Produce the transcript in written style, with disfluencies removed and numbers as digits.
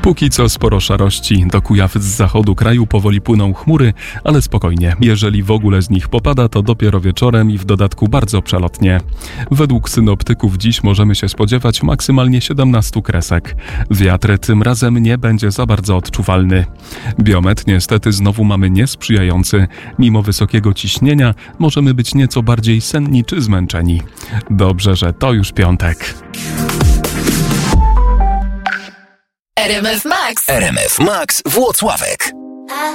Póki co sporo szarości. Do Kujaw z zachodu kraju powoli płyną chmury, ale spokojnie. Jeżeli w ogóle z nich popada, to dopiero wieczorem i w dodatku bardzo przelotnie. Według synoptyków dziś możemy się spodziewać maksymalnie 17 kresek. Wiatr tym razem nie będzie za bardzo odczuwalny. Biometr niestety znowu mamy niesprzyjający. Mimo wysokiego ciśnienia możemy być nieco bardziej senni czy zmęczeni. Dobrze, że to już piątek. RMF Max Włocławek.